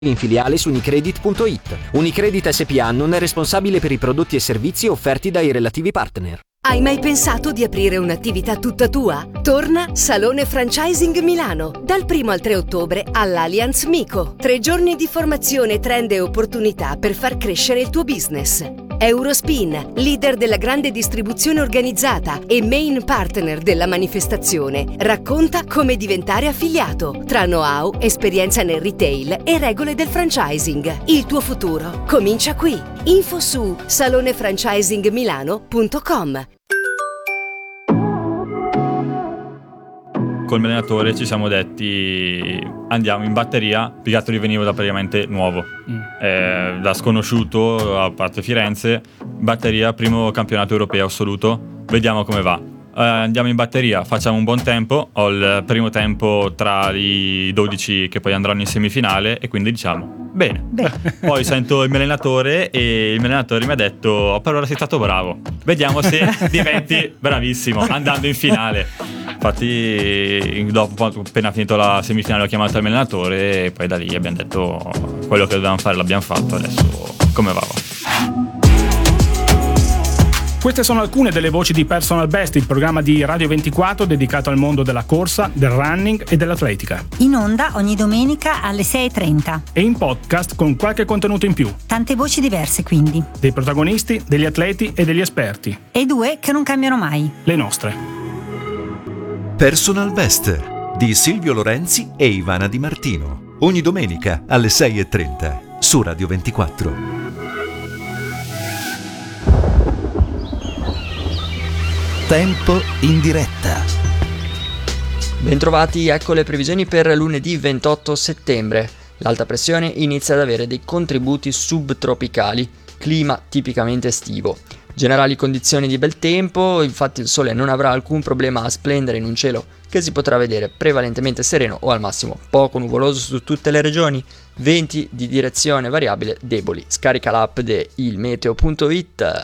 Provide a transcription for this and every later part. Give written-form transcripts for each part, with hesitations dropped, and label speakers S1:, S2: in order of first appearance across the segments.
S1: in filiale su unicredit.it. Unicredit SpA non è responsabile per i prodotti e servizi offerti dai relativi partner.
S2: Hai mai pensato di aprire un'attività tutta tua? Torna Salone Franchising Milano, dal 1 al 3 ottobre all'Allianz Mico. 3 giorni di formazione, trend e opportunità per far crescere il tuo business. Eurospin, leader della grande distribuzione organizzata e main partner della manifestazione, racconta come diventare affiliato, tra know-how, esperienza nel retail e regole del franchising. Il tuo futuro comincia qui. Info su salonefranchisingmilano.com.
S3: Col mio allenatore ci siamo detti andiamo in batteria, più che altro io venivo da praticamente nuovo, da sconosciuto, a parte Firenze, batteria, primo campionato europeo assoluto, vediamo come va. Andiamo in batteria, facciamo un buon tempo, ho il primo tempo tra i 12 che poi andranno in semifinale e quindi diciamo bene. Poi sento il mio allenatore e il mio allenatore mi ha detto per ora sei stato bravo, vediamo se diventi bravissimo andando in finale. Infatti dopo, appena finito la semifinale, ho chiamato il mio allenatore e poi da lì abbiamo detto quello che dovevamo fare l'abbiamo fatto, adesso come va.
S4: Queste sono alcune delle voci di Personal Best, il programma di Radio 24 dedicato al mondo della corsa, del running e dell'atletica.
S5: In onda ogni domenica alle 6:30.
S4: E in podcast con qualche contenuto in più.
S5: Tante voci diverse quindi.
S4: Dei protagonisti, degli atleti e degli esperti.
S5: E 2 che non cambiano mai.
S4: Le nostre.
S6: Personal Best di Silvio Lorenzi e Ivana Di Martino. Ogni domenica alle 6:30 su Radio 24. Tempo in diretta.
S7: Bentrovati, ecco le previsioni per lunedì 28 settembre. L'alta pressione inizia ad avere dei contributi subtropicali, clima tipicamente estivo. Generali condizioni di bel tempo, infatti il sole non avrà alcun problema a splendere in un cielo che si potrà vedere prevalentemente sereno o al massimo poco nuvoloso su tutte le regioni, venti di direzione variabile deboli. Scarica l'app di ilmeteo.it.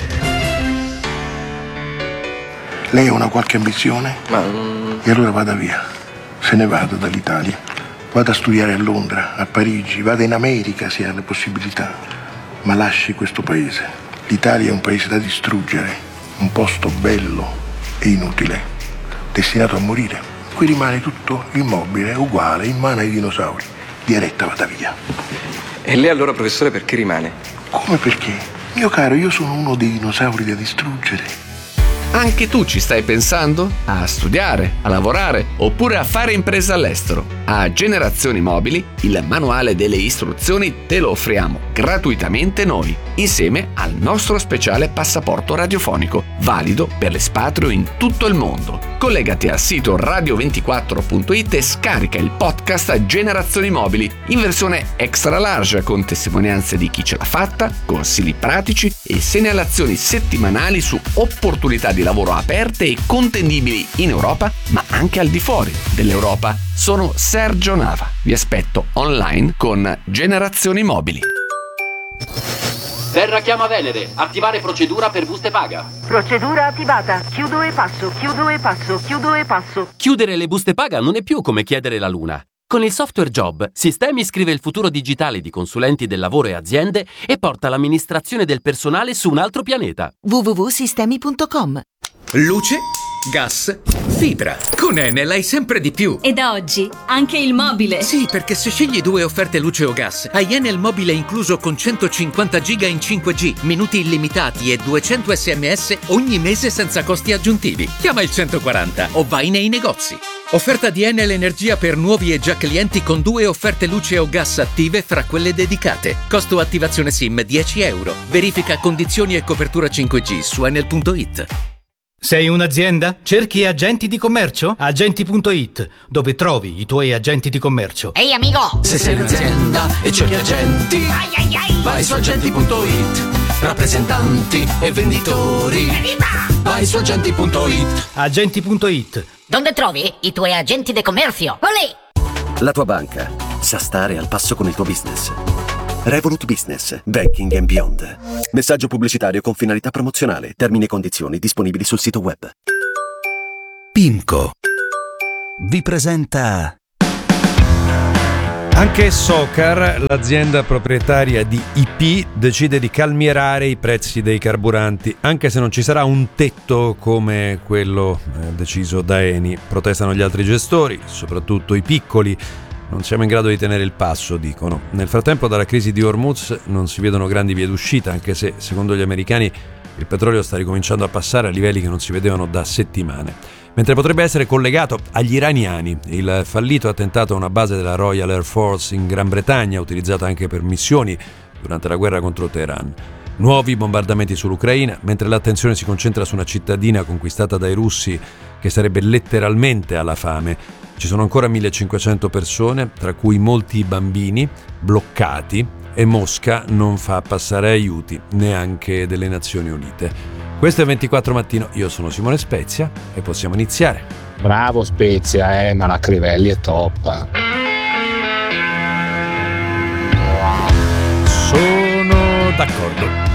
S8: Lei ha una qualche ambizione? E allora vada via, se ne vada dall'Italia. Vada a studiare a Londra, a Parigi, vada in America se ha le possibilità. Ma lasci questo paese. L'Italia è un paese da distruggere, un posto bello e inutile, destinato a morire. Qui rimane tutto immobile, uguale, in mano ai dinosauri. Diretta, vada via.
S9: E lei allora, professore, perché rimane?
S8: Come perché? Mio caro, io sono uno dei dinosauri da distruggere.
S10: Anche tu ci stai pensando? A studiare, a lavorare oppure a fare impresa all'estero? A Generazioni Mobili il manuale delle istruzioni te lo offriamo gratuitamente noi, insieme al nostro speciale passaporto radiofonico, valido per l'espatrio in tutto il mondo. Collegati al sito radio24.it e scarica il podcast Generazioni Mobili in versione extra large con testimonianze di chi ce l'ha fatta, consigli pratici e segnalazioni settimanali su opportunità di lavoro aperte e contendibili in Europa, ma anche al di fuori dell'Europa. Sono Sergio Nava. Vi aspetto online con Generazioni Mobili.
S11: Terra chiama Venere. Attivare procedura per buste paga.
S12: Procedura attivata. Chiudo e passo, chiudo e passo, chiudo e passo.
S13: Chiudere le buste paga non è più come chiedere la luna. Con il software Job, Sistemi scrive il futuro digitale di consulenti del lavoro e aziende e porta l'amministrazione del personale su un altro pianeta.
S14: www.sistemi.com.
S15: Luce, gas, fibra. Con Enel hai sempre di più.
S16: E da oggi anche il mobile.
S15: Sì, perché se scegli 2 offerte luce o gas, hai Enel mobile incluso con 150 giga in 5G, minuti illimitati e 200 SMS ogni mese senza costi aggiuntivi. Chiama il 140 o vai nei negozi. Offerta di Enel Energia per nuovi e già clienti con 2 offerte luce o gas attive fra quelle dedicate. Costo attivazione SIM €10. Verifica condizioni e copertura 5G su enel.it.
S17: Sei un'azienda? Cerchi agenti di commercio? Agenti.it, dove trovi i tuoi agenti di commercio.
S18: Ehi amico!
S19: Se sei un'azienda e cerchi agenti, vai su agenti.it. Rappresentanti e venditori, vai su agenti.it.
S17: Agenti.it.
S18: Dove trovi i tuoi agenti di commercio? Olè!
S20: La tua banca sa stare al passo con il tuo business. Revolut Business, Banking and Beyond. Messaggio pubblicitario con finalità promozionale. Termini e condizioni disponibili sul sito web.
S6: PIMCO vi presenta
S2: Anche Socar, l'azienda proprietaria di IP, decide di calmierare i prezzi dei carburanti, anche se non ci sarà un tetto come quello deciso da Eni. Protestano gli altri gestori, soprattutto i piccoli. Non siamo in grado di tenere il passo, dicono. Nel frattempo, dalla crisi di Hormuz non si vedono grandi vie d'uscita, anche se, secondo gli americani, il petrolio sta ricominciando a passare a livelli che non si vedevano da settimane. Mentre potrebbe essere collegato agli iraniani, il fallito attentato a una base della Royal Air Force in Gran Bretagna, utilizzata anche per missioni durante la guerra contro Teheran. Nuovi bombardamenti sull'Ucraina, mentre l'attenzione si concentra su una cittadina conquistata dai russi che sarebbe letteralmente alla fame. Ci sono ancora 1500 persone, tra cui molti bambini, bloccati, e Mosca non fa passare aiuti, neanche delle Nazioni Unite. Questo è 24 Mattino, io sono Simone Spezia e possiamo iniziare.
S21: Bravo Spezia, ma la Crivelli è top.
S2: Sono d'accordo.